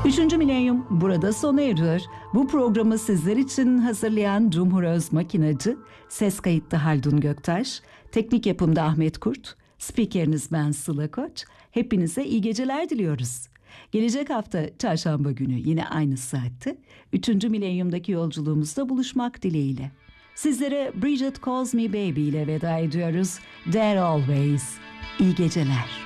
Üçüncü milenyum burada sona eriyor. Bu programı sizler için hazırlayan Cumhur Özmakinacı, ses kayıtta Haldun Göktaş, teknik yapımda Ahmet Kurt, spikeriniz ben Sıla Koç. Hepinize iyi geceler diliyoruz. Gelecek hafta çarşamba günü yine aynı saatte 3. milenyumdaki yolculuğumuzda buluşmak dileğiyle. Sizlere Bridget Calls Me Baby ile veda ediyoruz. There Always. İyi geceler.